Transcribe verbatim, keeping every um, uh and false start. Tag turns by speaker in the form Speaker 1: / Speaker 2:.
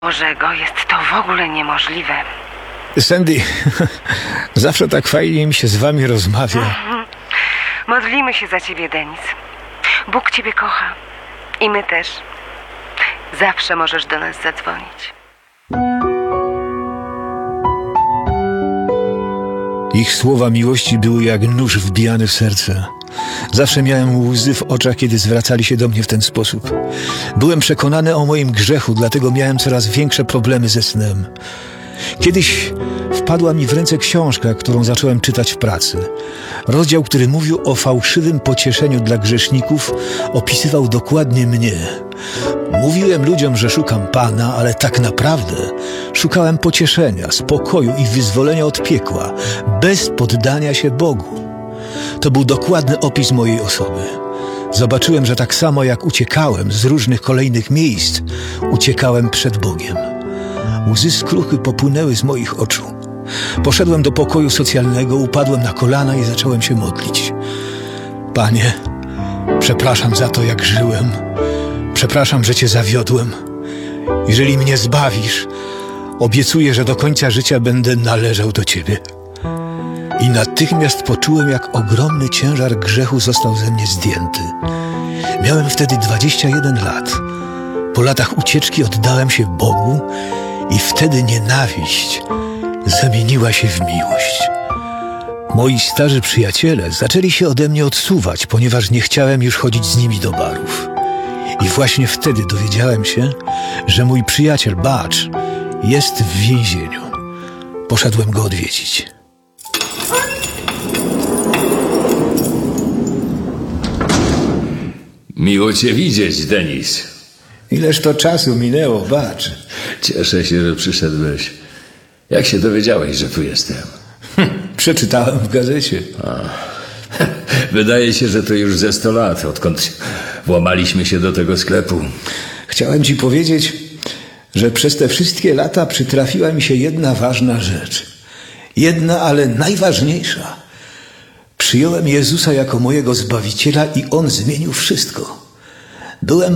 Speaker 1: Bożego jest to w ogóle niemożliwe.
Speaker 2: Sandy, zawsze tak fajnie mi się z wami rozmawia.
Speaker 1: Modlimy się za ciebie, Denis. Bóg ciebie kocha. I my też. Zawsze możesz do nas zadzwonić.
Speaker 2: Ich słowa miłości były jak nóż wbijany w serce. Zawsze miałem łzy w oczach, kiedy zwracali się do mnie w ten sposób. Byłem przekonany o moim grzechu, dlatego miałem coraz większe problemy ze snem. Kiedyś wpadła mi w ręce książka, którą zacząłem czytać w pracy. Rozdział, który mówił o fałszywym pocieszeniu dla grzeszników, opisywał dokładnie mnie. Mówiłem ludziom, że szukam Pana, ale tak naprawdę szukałem pocieszenia, spokoju i wyzwolenia od piekła, bez poddania się Bogu. To był dokładny opis mojej osoby. Zobaczyłem, że tak samo jak uciekałem z różnych kolejnych miejsc, uciekałem przed Bogiem. Łzy skruchy popłynęły z moich oczu. Poszedłem do pokoju socjalnego, upadłem na kolana i zacząłem się modlić. Panie, przepraszam za to, jak żyłem. Przepraszam, że Cię zawiodłem. Jeżeli mnie zbawisz, obiecuję, że do końca życia będę należał do Ciebie. I natychmiast poczułem, jak ogromny ciężar grzechu został ze mnie zdjęty. Miałem wtedy dwadzieścia jeden lat. Po latach ucieczki oddałem się Bogu i wtedy nienawiść zamieniła się w miłość. Moi starzy przyjaciele zaczęli się ode mnie odsuwać, ponieważ nie chciałem już chodzić z nimi do barów. I właśnie wtedy dowiedziałem się, że mój przyjaciel Butch jest w więzieniu. Poszedłem go odwiedzić.
Speaker 3: Miło Cię widzieć, Denis.
Speaker 2: Ileż to czasu minęło, Butch.
Speaker 3: Cieszę się, że przyszedłeś. Jak się dowiedziałeś, że tu jestem?
Speaker 2: Przeczytałem w gazecie.
Speaker 3: A, wydaje się, że to już ze sto lat, odkąd włamaliśmy się do tego sklepu.
Speaker 2: Chciałem ci powiedzieć, że przez te wszystkie lata przytrafiła mi się jedna ważna rzecz. Jedna, ale najważniejsza. Przyjąłem Jezusa jako mojego Zbawiciela i On zmienił wszystko. Byłem